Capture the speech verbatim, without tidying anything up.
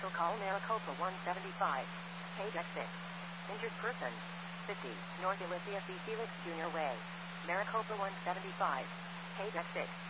Vehicle call Maricopa one seventy-five. Page exit. Injured person. fifty. North Elysia C. Felix Junior Way. Maricopa one seventy-five. Page exit.